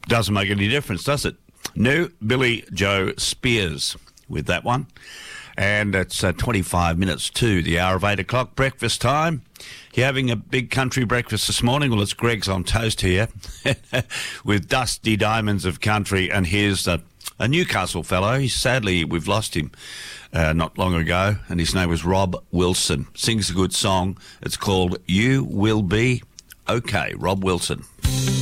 Doesn't make any difference, does it? No, Billy Joe Spears with that one. And it's 25 minutes to the hour of 8 o'clock, breakfast time. You're having a big country breakfast this morning? Well, it's Greg's on Toast here with Dusty Diamonds of Country. And here's a Newcastle fellow. Sadly, we've lost him not long ago, and his name was Rob Wilson. Sings a good song. It's called You Will Be Okay. Rob Wilson.